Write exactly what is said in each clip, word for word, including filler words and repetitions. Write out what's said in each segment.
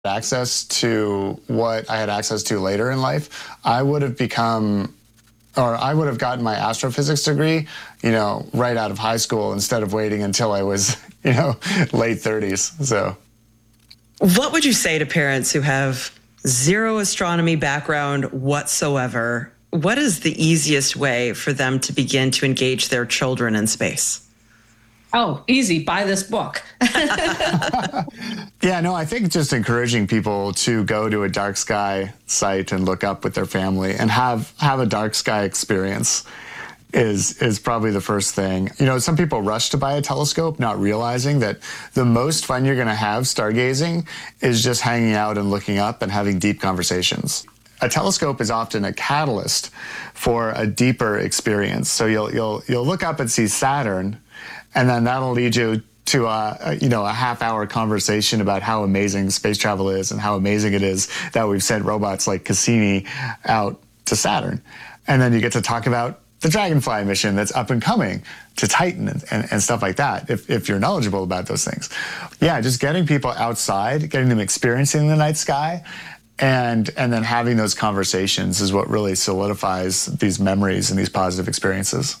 access to what I had access to later in life, I would have become, or I would have gotten my astrophysics degree, you know, right out of high school instead of waiting until I was, you know, late thirties. So, what would you say to parents who have zero astronomy background whatsoever? What is the easiest way for them to begin to engage their children in space? Oh, easy. Buy this book. Yeah, no, I think just encouraging people to go to a dark sky site and look up with their family and have, have a dark sky experience is, is probably the first thing. You know, some people rush to buy a telescope, not realizing that the most fun you're going to have stargazing is just hanging out and looking up and having deep conversations. A telescope is often a catalyst for a deeper experience. So you'll, you'll, you'll look up and see Saturn, and then that'll lead you to a, a, you know, a half-hour conversation about how amazing space travel is and how amazing it is that we've sent robots like Cassini out to Saturn. And then you get to talk about the Dragonfly mission that's up and coming to Titan and, and, and stuff like that, if, if you're knowledgeable about those things. Yeah, just getting people outside, getting them experiencing the night sky, and, and then having those conversations is what really solidifies these memories and these positive experiences.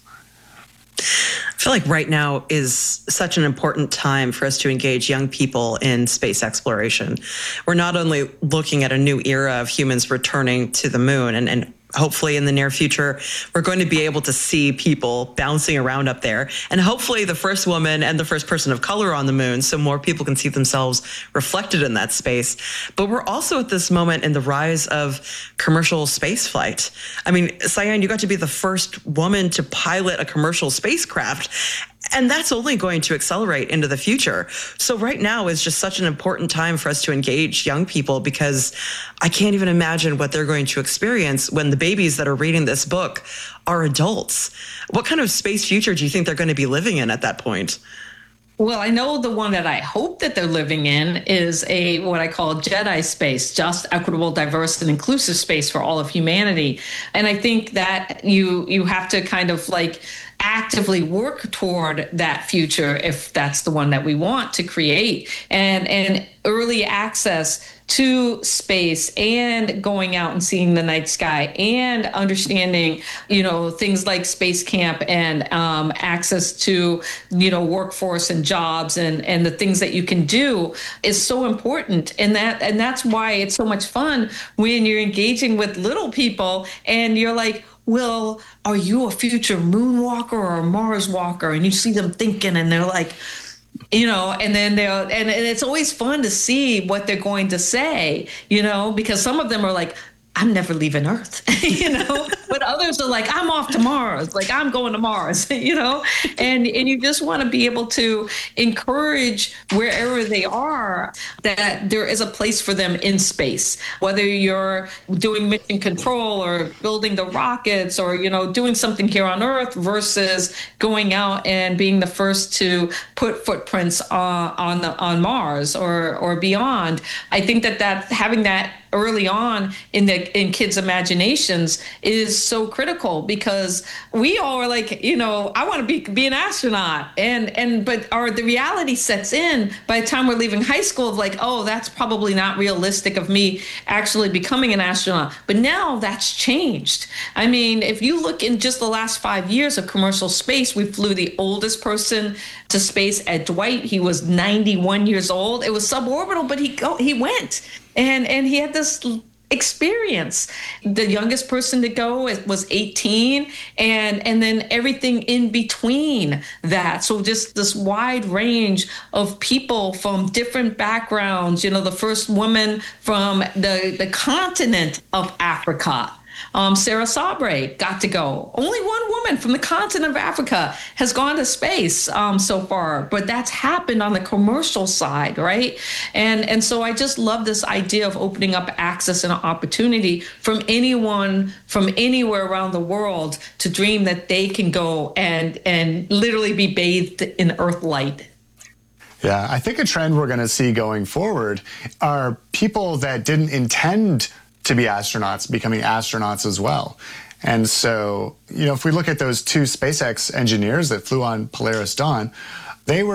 I feel like right now is such an important time for us to engage young people in space exploration. We're not only looking at a new era of humans returning to the moon, and, and hopefully in the near future, we're going to be able to see people bouncing around up there, and hopefully the first woman and the first person of color on the moon, so more people can see themselves reflected in that space. But we're also at this moment in the rise of commercial space flight. I mean, Sayan, you got to be the first woman to pilot a commercial spacecraft, and that's only going to accelerate into the future. So right now is just such an important time for us to engage young people, because I can't even imagine what they're going to experience when the babies that are reading this book are adults. What kind of space future do you think they're going to be living in at that point? Well, I know the one that I hope that they're living in is a what I call Jedi space, just, equitable, diverse, and inclusive space for all of humanity. And I think that you you have to kind of like actively work toward that future if that's the one that we want to create. And and early access to space and going out and seeing the night sky and understanding, you know, things like Space Camp and um, access to, you know, workforce and jobs and, and the things that you can do is so important. And that and that's why it's so much fun when you're engaging with little people and you're like, well, are you a future moonwalker or a Mars walker? And you see them thinking and they're like, you know, and then they'll, and, and it's always fun to see what they're going to say, you know, because some of them are like, I'm never leaving Earth, you know, but others are like, I'm off to Mars, like I'm going to Mars, you know, and, and you just want to be able to encourage wherever they are that there is a place for them in space, whether you're doing mission control or building the rockets or, you know, doing something here on Earth versus going out and being the first to put footprints uh, on the, on Mars or, or beyond. I think that that having that early on in the in kids' imaginations is so critical, because we all are like, you know, I want to be be an astronaut, and and but our the reality sets in by the time we're leaving high school of like, oh, that's probably not realistic of me actually becoming an astronaut. But now that's changed. I mean, if you look in just the last five years of commercial space, we flew the oldest person to space, Ed Dwight. He was ninety-one years old. It was suborbital, but he go he went. And and he had this experience. The youngest person to go was eighteen, and and then everything in between that. So just this wide range of people from different backgrounds. You know, the first woman from the, the continent of Africa. Um, Sarah Sabre got to go. Only one woman from the continent of Africa has gone to space um, so far, but that's happened on the commercial side, right? And and so I just love this idea of opening up access and opportunity from anyone from anywhere around the world to dream that they can go and and literally be bathed in Earth light. Yeah, I think a trend we're going to see going forward are people that didn't intend to be astronauts becoming astronauts as well. And so, you know, if we look at those two SpaceX engineers that flew on Polaris Dawn, they were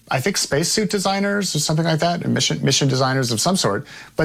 I think spacesuit designers or something like that, mission mission designers of some sort. But